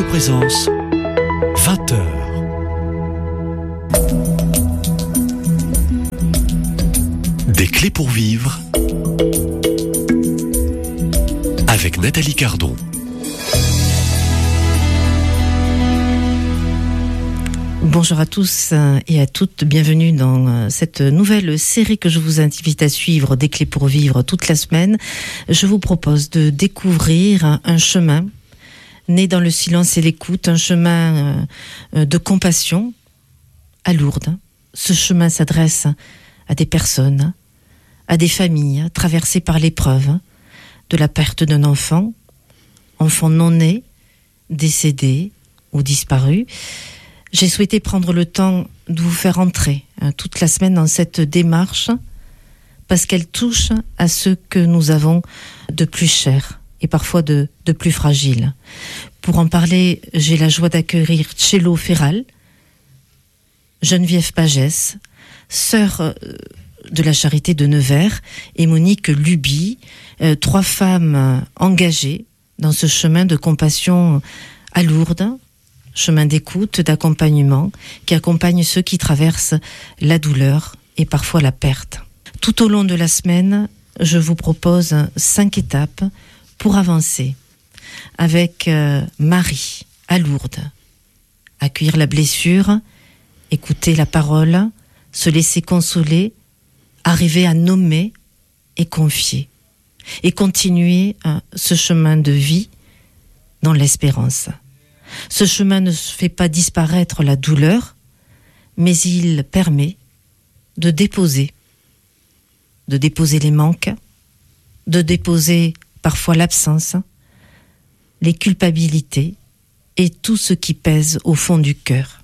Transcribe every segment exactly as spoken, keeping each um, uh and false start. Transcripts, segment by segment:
Présence, vingt heures. Des clés pour vivre avec Nathalie Cardon. Bonjour à tous et à toutes, bienvenue dans cette nouvelle série que je vous invite à suivre, des clés pour vivre, toute la semaine. Je vous propose de découvrir un chemin né dans le silence et l'écoute, un chemin de compassion à Lourdes. Ce chemin s'adresse à des personnes, à des familles traversées par l'épreuve de la perte d'un enfant, enfant non né, décédé ou disparu. J'ai souhaité prendre le temps de vous faire entrer hein, toute la semaine dans cette démarche parce qu'elle touche à ce que nous avons de plus cher et parfois de, de plus fragile. Pour en parler, j'ai la joie d'accueillir Tchélo Ferral, Geneviève Pagès, sœur de la Charité de Nevers, et Monique Luby, euh, trois femmes engagées dans ce chemin de compassion à Lourdes, chemin d'écoute, d'accompagnement, qui accompagne ceux qui traversent la douleur et parfois la perte. Tout au long de la semaine, je vous propose cinq étapes pour avancer avec euh, Marie à Lourdes. Accueillir la blessure, écouter la parole, se laisser consoler, arriver à nommer et confier. Et continuer euh, ce chemin de vie dans l'espérance. Ce chemin ne fait pas disparaître la douleur, mais il permet de déposer, de déposer les manques, de déposer parfois l'absence, les culpabilités et tout ce qui pèse au fond du cœur.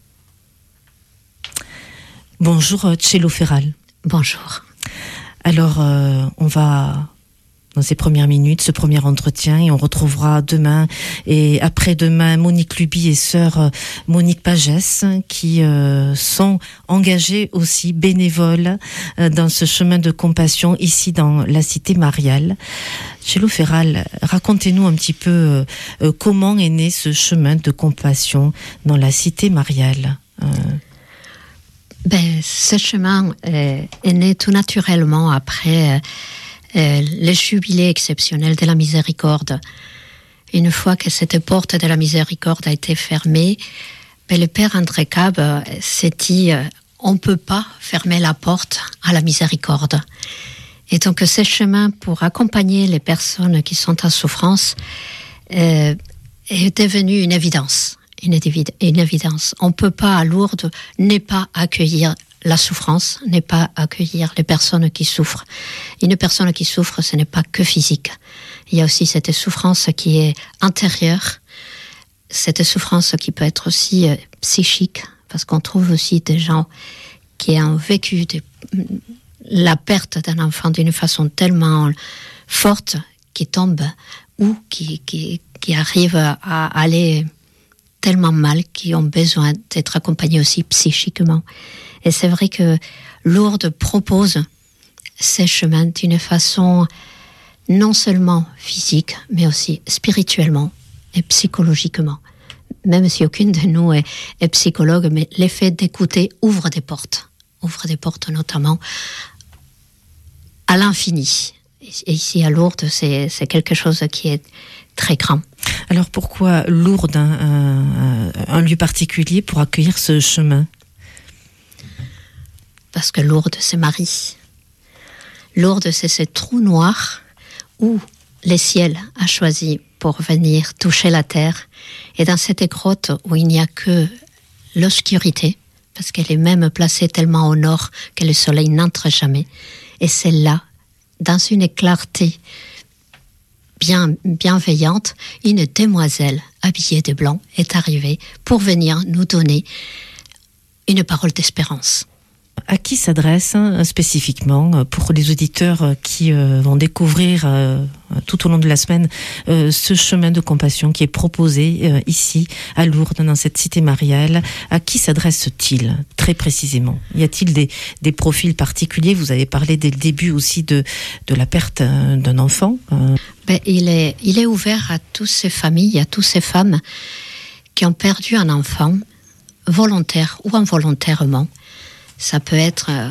Bonjour Tchélo Ferral. Bonjour. Alors, euh, on va... dans ces premières minutes, ce premier entretien, et on retrouvera demain et après-demain Monique Luby et sœur Monique Pagès qui euh, sont engagées aussi bénévoles euh, dans ce chemin de compassion ici dans la cité mariale. Tchélo Ferral, racontez-nous un petit peu euh, comment est né ce chemin de compassion dans la cité mariale. Euh... Ben, ce chemin euh, est né tout naturellement après... Euh, Euh, le jubilé exceptionnel de la miséricorde. Une fois que cette porte de la miséricorde a été fermée, ben le père André Cab euh, s'est dit euh, on ne peut pas fermer la porte à la miséricorde. Et donc ce chemin pour accompagner les personnes qui sont en souffrance euh, est devenu une évidence. Une, évi- une évidence. On ne peut pas à Lourdes ne pas accueillir la souffrance, n'est pas accueillir les personnes qui souffrent. Une personne qui souffre, ce n'est pas que physique. Il y a aussi cette souffrance qui est intérieure, cette souffrance qui peut être aussi euh, psychique, parce qu'on trouve aussi des gens qui ont vécu de, la perte d'un enfant d'une façon tellement forte, qui tombent ou qui, qui, qui arrivent à aller tellement mal, qui ont besoin d'être accompagnés aussi psychiquement. Et c'est vrai que Lourdes propose ces chemins d'une façon non seulement physique, mais aussi spirituellement et psychologiquement. Même si aucune de nous est, est psychologue, mais l'effet d'écouter ouvre des portes. Ouvre des portes notamment à l'infini. Et ici à Lourdes, c'est, c'est quelque chose qui est très grand. Alors pourquoi Lourdes, un, un, un lieu particulier pour accueillir ce chemin ? Parce que Lourdes, c'est Marie. Lourdes, c'est ce trou noir où le ciel a choisi pour venir toucher la terre. Et dans cette grotte où il n'y a que l'obscurité, parce qu'elle est même placée tellement au nord que le soleil n'entre jamais. Et c'est là, dans une clarté bien bienveillante, une demoiselle habillée de blanc est arrivée pour venir nous donner une parole d'espérance. À qui s'adresse hein, spécifiquement pour les auditeurs qui euh, vont découvrir euh, tout au long de la semaine euh, ce chemin de compassion qui est proposé euh, ici à Lourdes dans cette cité mariale? À qui s'adresse-t-il très précisément? Y a-t-il des, des profils particuliers? Vous avez parlé dès le début aussi de, de la perte euh, d'un enfant. Euh. Ben, il est, il est ouvert à toutes ces familles, à toutes ces femmes qui ont perdu un enfant, volontaire ou involontairement. Ça peut être euh,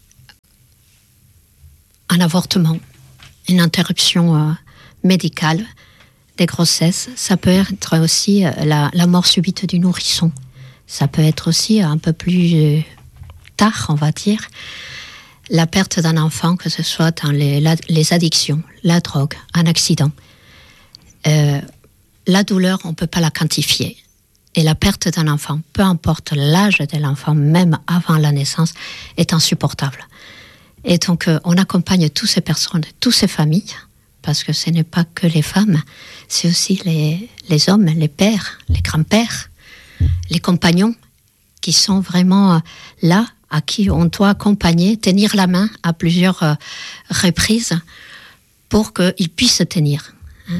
un avortement, une interruption euh, médicale des grossesses. Ça peut être aussi euh, la, la mort subite du nourrisson. Ça peut être aussi un peu plus euh, tard, on va dire, la perte d'un enfant, que ce soit dans les, la, les addictions, la drogue, un accident. Euh, la douleur, on ne peut pas la quantifier. Et la perte d'un enfant, peu importe l'âge de l'enfant, même avant la naissance, est insupportable. Et donc, euh, on accompagne toutes ces personnes, toutes ces familles, parce que ce n'est pas que les femmes, c'est aussi les, les hommes, les pères, les grands-pères, les compagnons, qui sont vraiment là, à qui on doit accompagner, tenir la main à plusieurs euh, reprises pour qu'ils puissent tenir. Hein.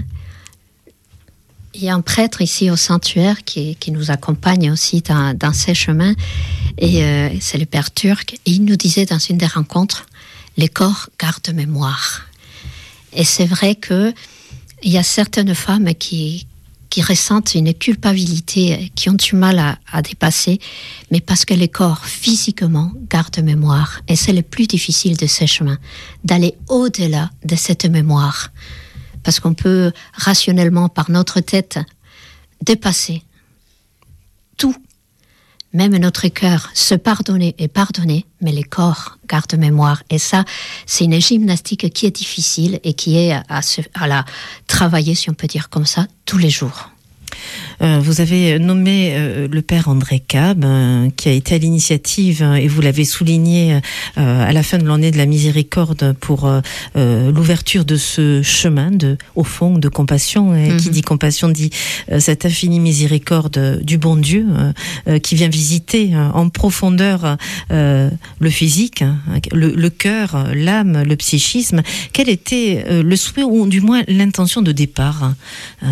Il y a un prêtre ici au sanctuaire qui, qui nous accompagne aussi dans, dans ces chemins, et euh, c'est le père turc, et il nous disait dans une des rencontres, les corps gardent mémoire. Et c'est vrai qu'il y a certaines femmes qui, qui ressentent une culpabilité, qui ont du mal à, à dépasser, mais parce que les corps, physiquement, gardent mémoire. Et c'est le plus difficile de ces chemins, d'aller au-delà de cette mémoire. Parce qu'on peut rationnellement, par notre tête, dépasser tout, même notre cœur, se pardonner et pardonner, mais les corps gardent mémoire. Et ça, c'est une gymnastique qui est difficile et qui est à, se, à la travailler, si on peut dire comme ça, tous les jours. Euh, vous avez nommé euh, le père André Cab, euh, qui a été à l'initiative, euh, et vous l'avez souligné euh, à la fin de l'année de la miséricorde, pour euh, euh, l'ouverture de ce chemin, de, au fond, de compassion. Et mm-hmm. Qui dit compassion dit euh, cette infinie miséricorde du bon Dieu, euh, euh, qui vient visiter euh, en profondeur euh, le physique, hein, le, le cœur, l'âme, le psychisme. Quel était euh, le souhait, ou du moins l'intention de départ euh,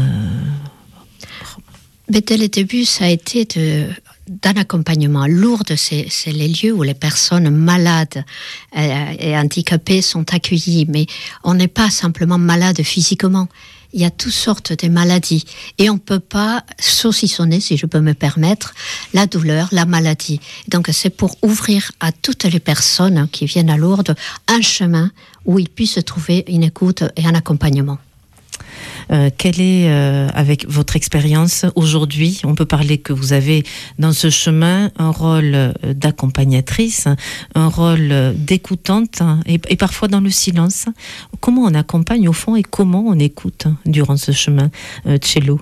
Mais dès le début, ça a été de, d'un accompagnement. Lourdes, c'est, c'est les lieux où les personnes malades euh, et handicapées sont accueillies. Mais on n'est pas simplement malade physiquement. Il y a toutes sortes de maladies. Et on ne peut pas saucissonner, si je peux me permettre, la douleur, la maladie. Donc c'est pour ouvrir à toutes les personnes qui viennent à Lourdes un chemin où ils puissent trouver une écoute et un accompagnement. Euh, quelle est, euh, avec votre expérience aujourd'hui, on peut parler que vous avez dans ce chemin un rôle d'accompagnatrice, un rôle d'écoutante, et, et parfois dans le silence. Comment on accompagne au fond et comment on écoute durant ce chemin, euh, Cello?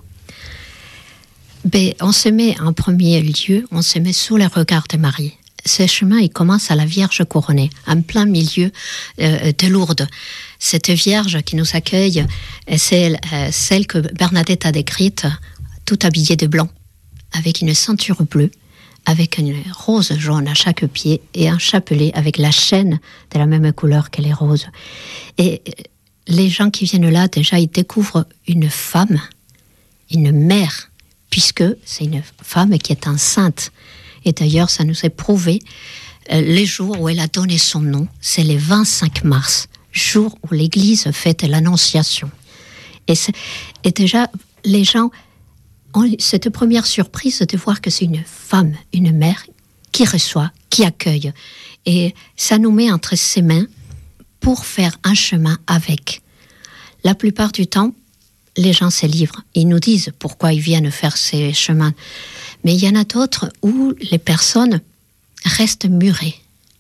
Ben, on se met en premier lieu, on se met sous le regard de Marie. Ce chemin, il commence à la Vierge couronnée, en plein milieu euh, de Lourdes. Cette Vierge qui nous accueille, c'est euh, celle que Bernadette a décrite, tout habillée de blanc, avec une ceinture bleue, avec une rose jaune à chaque pied et un chapelet avec la chaîne de la même couleur que les roses. Et les gens qui viennent là, déjà, ils découvrent une femme, une mère, puisque c'est une femme qui est enceinte. Et d'ailleurs, ça nous est prouvé, euh, les jours où elle a donné son nom, c'est le vingt-cinq mars, jour où l'Église fête l'Annonciation. Et, et déjà, les gens ont cette première surprise de voir que c'est une femme, une mère, qui reçoit, qui accueille. Et ça nous met entre ses mains pour faire un chemin avec. La plupart du temps, les gens se livrent. Ils nous disent pourquoi ils viennent faire ces chemins. Mais il y en a d'autres où les personnes restent murées.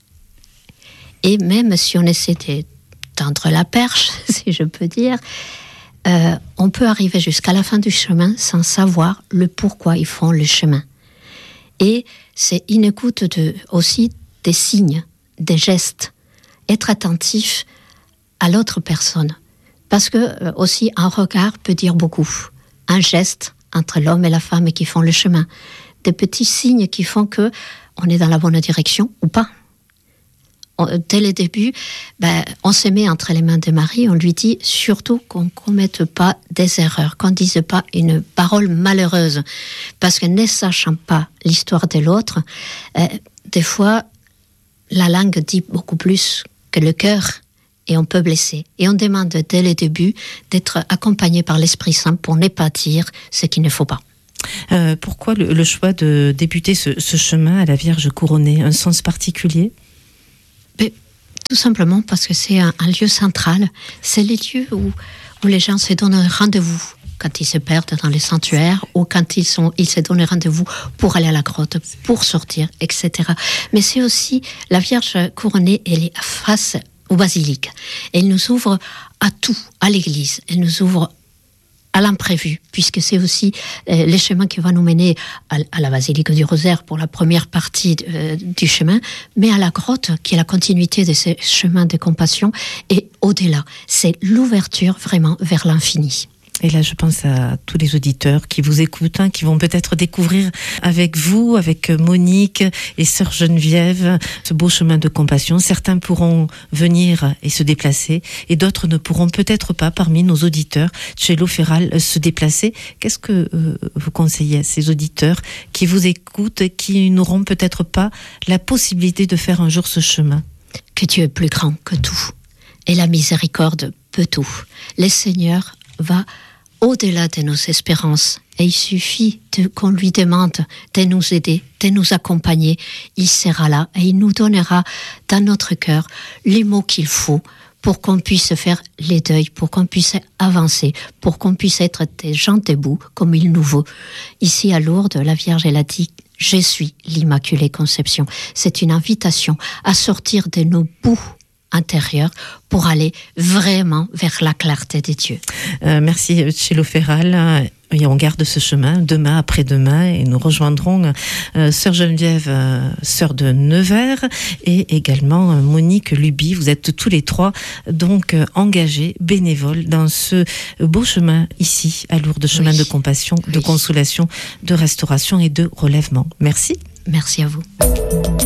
Et même si on essaie de tendre la perche, si je peux dire, euh, on peut arriver jusqu'à la fin du chemin sans savoir le pourquoi ils font le chemin. Et c'est une écoute de, aussi des signes, des gestes. Être attentif à l'autre personne. Parce que euh, aussi un regard peut dire beaucoup. Un geste entre l'homme et la femme qui font le chemin. Des petits signes qui font que on est dans la bonne direction ou pas. On, dès le début, ben, on se met entre les mains de Marie, on lui dit surtout qu'on ne commette pas des erreurs, qu'on ne dise pas une parole malheureuse. Parce que ne sachant pas l'histoire de l'autre, euh, des fois, la langue dit beaucoup plus que le cœur. Et on peut blesser. Et on demande dès le début d'être accompagné par l'Esprit Saint pour ne pas dire ce qu'il ne faut pas. Euh, pourquoi le, le choix de débuter ce, ce chemin à la Vierge couronnée? Un sens particulier? Mais, tout simplement parce que c'est un, un lieu central. C'est les lieux où, où les gens se donnent rendez-vous quand ils se perdent dans les sanctuaires ou quand ils, sont, ils se donnent rendez-vous pour aller à la grotte, pour sortir, et cetera. Mais c'est aussi la Vierge couronnée, elle est face au basilique. Elle nous ouvre à tout, à l'église. Elle nous ouvre à l'imprévu, puisque c'est aussi euh, le chemin qui va nous mener à, à la basilique du Rosaire pour la première partie euh, du chemin, mais à la grotte, qui est la continuité de ce chemin de compassion, et au-delà. C'est l'ouverture vraiment vers l'infini. Et là, je pense à tous les auditeurs qui vous écoutent, hein, qui vont peut-être découvrir avec vous, avec Monique et sœur Geneviève, ce beau chemin de compassion. Certains pourront venir et se déplacer, et d'autres ne pourront peut-être pas, parmi nos auditeurs, Tchélo Ferral, se déplacer. Qu'est-ce que euh, vous conseillez à ces auditeurs qui vous écoutent, qui n'auront peut-être pas la possibilité de faire un jour ce chemin? Que Dieu est plus grand que tout, et la miséricorde peut tout. Le Seigneur va au-delà de nos espérances, et il suffit de, qu'on lui demande de nous aider, de nous accompagner. Il sera là et il nous donnera dans notre cœur les mots qu'il faut pour qu'on puisse faire les deuils, pour qu'on puisse avancer, pour qu'on puisse être des gens debout comme il nous veut. Ici à Lourdes, la Vierge, elle a dit « Je suis l'Immaculée Conception ». C'est une invitation à sortir de nos bouts intérieur pour aller vraiment vers la clarté de Dieu. Euh, merci Tchélo Ferral. Et on garde ce chemin demain, après-demain, et nous rejoindrons euh, sœur Geneviève, euh, sœur de Nevers, et également euh, Monique Luby. Vous êtes tous les trois donc euh, engagés, bénévoles dans ce beau chemin ici à Lourdes, chemin oui. de compassion, oui. de consolation, de restauration et de relèvement. Merci. Merci à vous.